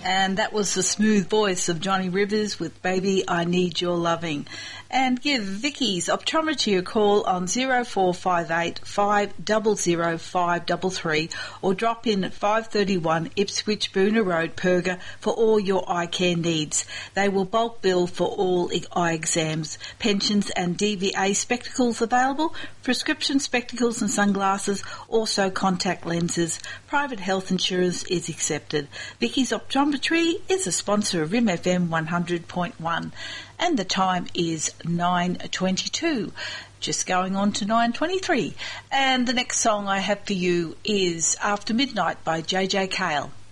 And that was the smooth voice of Johnny Rivers with Baby I Need Your Loving. And give Vicky's Optometry a call on 0458 500 533 or drop in at 531 Ipswich Boona Road, Perga for all your eye care needs. They will bulk bill for all eye exams, pensions and DVA spectacles available, prescription spectacles and sunglasses, also contact lenses. Private health insurance is accepted. Vicky's Optometry is a sponsor of RIM FM 100.1. And the time is 9:22, just going on to 9:23. And the next song I have for you is After Midnight by JJ Cale.